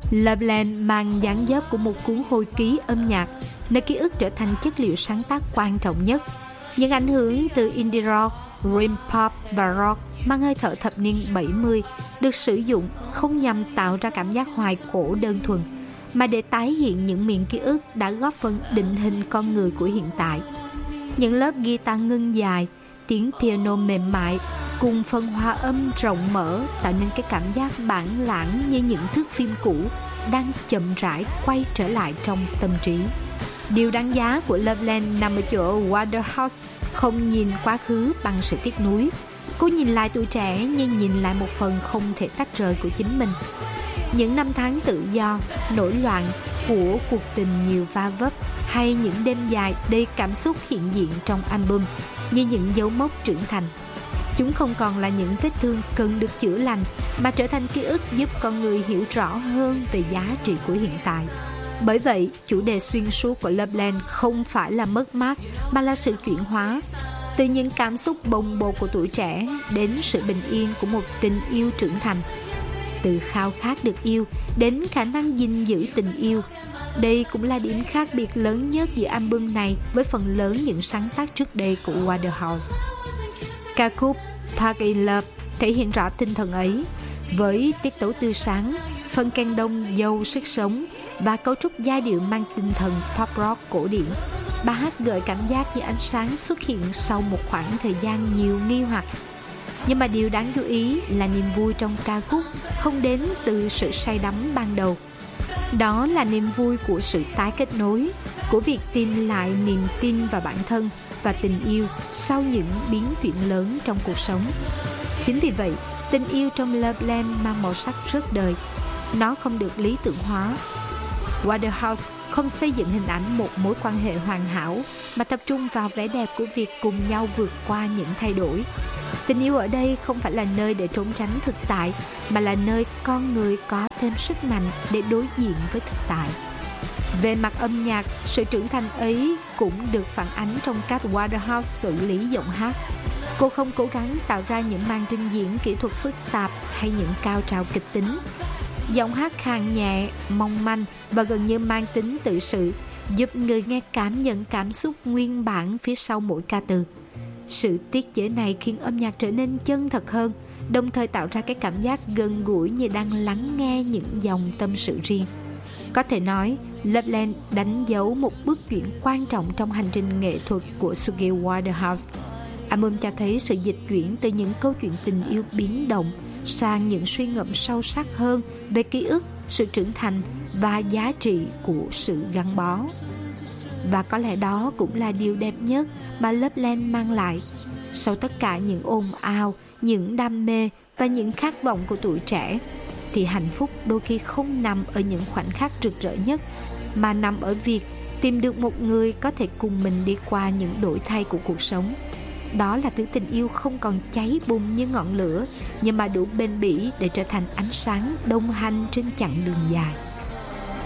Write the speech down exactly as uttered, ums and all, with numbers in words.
Loveland mang dáng dấp của một cuốn hồi ký âm nhạc, nơi ký ức trở thành chất liệu sáng tác quan trọng nhất. Những ảnh hưởng từ indie rock, dream pop và rock mang hơi thở thập niên bảy mươi được sử dụng không nhằm tạo ra cảm giác hoài cổ đơn thuần, mà để tái hiện những miền ký ức đã góp phần định hình con người của hiện tại. Những lớp guitar ngân dài, tiếng piano mềm mại cùng phần hòa âm rộng mở tạo nên cái cảm giác bản lãng như những thước phim cũ đang chậm rãi quay trở lại trong tâm trí. Điều đáng giá của Loveland nằm ở chỗ Waterhouse không nhìn quá khứ bằng sự tiếc nuối. Cô nhìn lại tuổi trẻ như nhìn lại một phần không thể tách rời của chính mình. Những năm tháng tự do, nổi loạn của cuộc tình nhiều va vấp, hay những đêm dài đầy cảm xúc hiện diện trong album như những dấu mốc trưởng thành. Chúng không còn là những vết thương cần được chữa lành, mà trở thành ký ức giúp con người hiểu rõ hơn về giá trị của hiện tại. Bởi vậy, chủ đề xuyên suốt của Loveland không phải là mất mát, mà là sự chuyển hóa. Từ những cảm xúc bồng bột của tuổi trẻ đến sự bình yên của một tình yêu trưởng thành. Từ khao khát được yêu đến khả năng gìn giữ tình yêu. Đây cũng là điểm khác biệt lớn nhất giữa album này với phần lớn những sáng tác trước đây của Waterhouse. Ca khúc Park in Love thể hiện rõ tinh thần ấy, với tiết tấu tươi sáng, phần kèn đông giàu sức sống và cấu trúc giai điệu mang tinh thần pop rock cổ điển. Bài hát gợi cảm giác như ánh sáng xuất hiện sau một khoảng thời gian nhiều nghi hoặc. Nhưng mà điều đáng chú ý là niềm vui trong ca khúc không đến từ sự say đắm ban đầu. Đó là niềm vui của sự tái kết nối, của việc tìm lại niềm tin vào bản thân và tình yêu sau những biến chuyển lớn trong cuộc sống. Chính vì vậy, tình yêu trong Loveland mang màu sắc rất đời. Nó không được lý tưởng hóa. Waterhouse không xây dựng hình ảnh một mối quan hệ hoàn hảo, mà tập trung vào vẻ đẹp của việc cùng nhau vượt qua những thay đổi. Tình yêu ở đây không phải là nơi để trốn tránh thực tại, mà là nơi con người có thêm sức mạnh để đối diện với thực tại. Về mặt âm nhạc, sự trưởng thành ấy cũng được phản ánh trong cách Waterhouse xử lý giọng hát. Cô không cố gắng tạo ra những màn trình diễn kỹ thuật phức tạp hay những cao trào kịch tính. Giọng hát khàn nhẹ, mong manh và gần như mang tính tự sự, giúp người nghe cảm nhận cảm xúc nguyên bản phía sau mỗi ca từ. Sự tiết chế này khiến âm nhạc trở nên chân thật hơn, đồng thời tạo ra cái cảm giác gần gũi như đang lắng nghe những dòng tâm sự riêng. Có thể nói, Loveland đánh dấu một bước chuyển quan trọng trong hành trình nghệ thuật của Suki Waterhouse. Album cho thấy sự dịch chuyển từ những câu chuyện tình yêu biến động sang những suy ngẫm sâu sắc hơn về ký ức, sự trưởng thành và giá trị của sự gắn bó. Và có lẽ đó cũng là điều đẹp nhất mà Loveland mang lại. Sau tất cả những ồn ào, những đam mê và những khát vọng của tuổi trẻ, thì hạnh phúc đôi khi không nằm ở những khoảnh khắc rực rỡ nhất, mà nằm ở việc tìm được một người có thể cùng mình đi qua những đổi thay của cuộc sống. Đó là thứ tình yêu không còn cháy bùng như ngọn lửa, nhưng mà đủ bền bỉ để trở thành ánh sáng đồng hành trên chặng đường dài.